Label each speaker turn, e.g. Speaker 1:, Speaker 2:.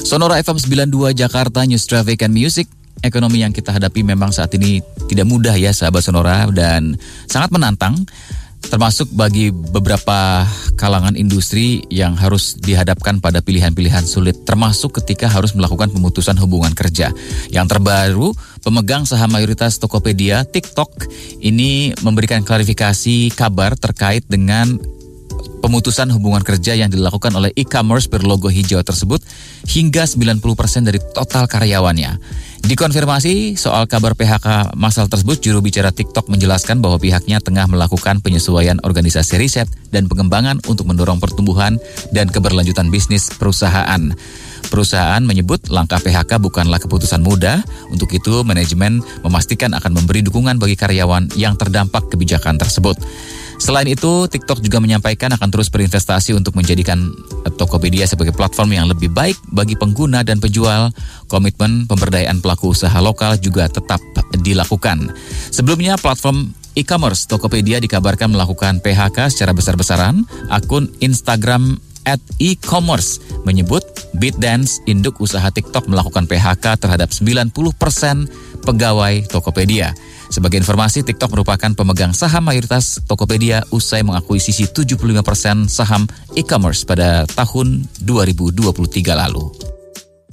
Speaker 1: Sonora FM 92 Jakarta, News Traffic and Music. Ekonomi yang kita hadapi memang saat ini tidak mudah ya sahabat Sonora, dan sangat menantang, termasuk bagi beberapa kalangan industri yang harus dihadapkan pada pilihan-pilihan sulit, termasuk ketika harus melakukan pemutusan hubungan kerja. Yang terbaru, pemegang saham mayoritas Tokopedia, TikTok, ini memberikan klarifikasi kabar terkait dengan pemutusan hubungan kerja yang dilakukan oleh e-commerce berlogo hijau tersebut hingga 90% dari total karyawannya. Dikonfirmasi soal kabar PHK massal tersebut, juru bicara TikTok menjelaskan bahwa pihaknya tengah melakukan penyesuaian organisasi riset dan pengembangan untuk mendorong pertumbuhan dan keberlanjutan bisnis perusahaan. Perusahaan menyebut langkah PHK bukanlah keputusan mudah. Untuk itu, manajemen memastikan akan memberi dukungan bagi karyawan yang terdampak kebijakan tersebut. Selain itu, TikTok juga menyampaikan akan terus berinvestasi untuk menjadikan Tokopedia sebagai platform yang lebih baik bagi pengguna dan penjual. Komitmen pemberdayaan pelaku usaha lokal juga tetap dilakukan. Sebelumnya, platform e-commerce Tokopedia dikabarkan melakukan PHK secara besar-besaran. Akun Instagram @e-commerce menyebut ByteDance, induk usaha TikTok, melakukan PHK terhadap 90% pegawai Tokopedia. Sebagai informasi, TikTok merupakan pemegang saham mayoritas Tokopedia usai mengakuisisi 75% saham e-commerce pada tahun 2023 lalu.